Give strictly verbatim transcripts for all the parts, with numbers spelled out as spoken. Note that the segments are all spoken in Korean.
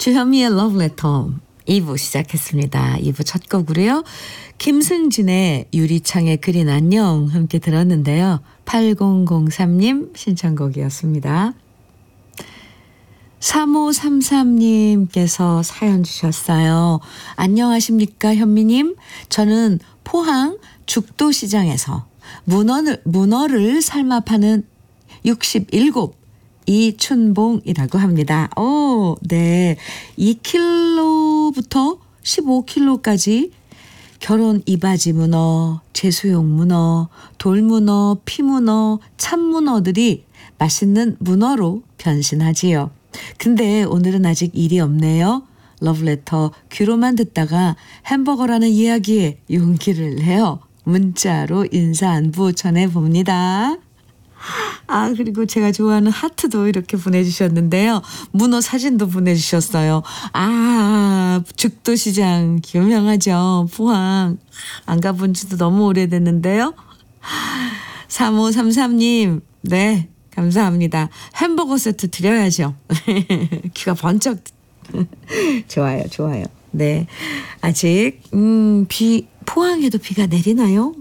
주현미의 러브레터 이 부 시작했습니다. 이 부 첫 곡으로요. 김승진의 유리창에 그린 안녕 함께 들었는데요. 팔공공삼 님 신청곡이었습니다. 삼오삼삼 님께서 사연 주셨어요. 안녕하십니까 현미님. 저는 포항 죽도시장에서 문어를, 문어를 삶아 파는 육십칠 이춘봉이라고 합니다. 오, 네. 이 킬로그램부터 십오 킬로그램까지 결혼 이바지 문어, 제수용 문어, 돌문어, 피문어, 참문어들이 맛있는 문어로 변신하지요. 근데 오늘은 아직 일이 없네요. 러브레터 귀로만 듣다가 햄버거라는 이야기에 용기를 내어 문자로 인사 안부 전해봅니다. 아, 그리고 제가 좋아하는 하트도 이렇게 보내주셨는데요. 문어 사진도 보내주셨어요. 아, 죽도시장 유명하죠. 포항. 안 가본 지도 너무 오래됐는데요. 삼오삼삼 님, 네, 감사합니다. 햄버거 세트 드려야죠. 귀가 번쩍. 좋아요, 좋아요. 네. 아직, 음, 비, 포항에도 비가 내리나요?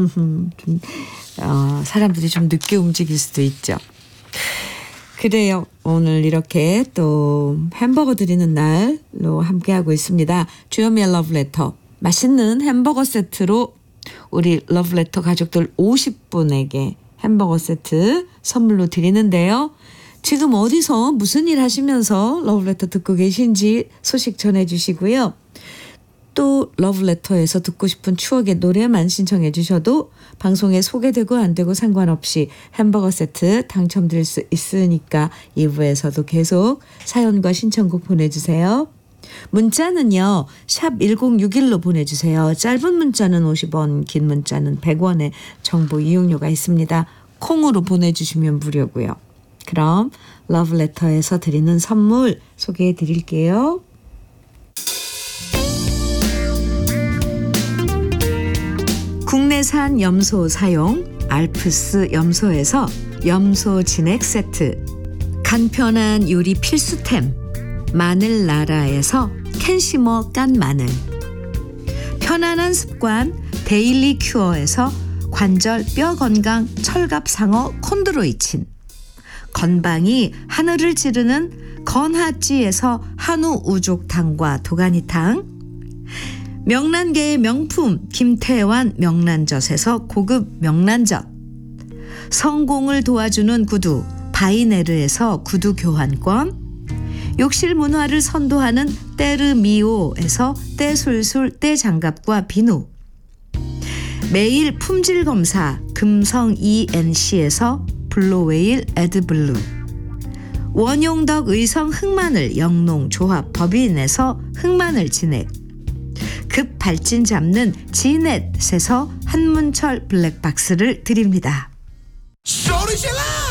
어, 사람들이 좀 늦게 움직일 수도 있죠. 그래요. 오늘 이렇게 또 햄버거 드리는 날로 함께하고 있습니다. 주현미의 러브레터. 맛있는 햄버거 세트로 우리 러브레터 가족들 오십 분에게 햄버거 세트 선물로 드리는데요. 지금 어디서 무슨 일 하시면서 러브레터 듣고 계신지 소식 전해주시고요. 또 러브레터에서 듣고 싶은 추억의 노래만 신청해 주셔도 방송에 소개되고 안 되고 상관없이 햄버거 세트 당첨될 수 있으니까 이 부에서도 계속 사연과 신청곡 보내주세요. 문자는요. 샵 일공육일로 보내주세요. 짧은 문자는 오십 원, 긴 문자는 백 원의 정보 이용료가 있습니다. 콩으로 보내주시면 무료고요. 그럼 러브레터에서 드리는 선물 소개해 드릴게요. 국내산 염소 사용 알프스 염소에서 염소 진액 세트, 간편한 요리 필수템 마늘 나라에서 캔시머 깐 마늘, 편안한 습관 데일리 큐어에서 관절 뼈 건강 철갑 상어 콘드로이친, 건방이 하늘을 찌르는 건하찌에서 한우 우족탕과 도가니탕, 명란계의 명품 김태환 명란젓에서 고급 명란젓, 성공을 도와주는 구두 바이네르에서 구두 교환권, 욕실 문화를 선도하는 때르미오에서 때술술 때장갑과 비누, 매일 품질 검사 금성 이엔씨에서 블루웨일 에드블루, 원용덕 의성 흑마늘 영농조합 법인에서 흑마늘 진액, 급 발진 잡는 지넷에서 한문철 블랙박스를 드립니다. 소리 질러!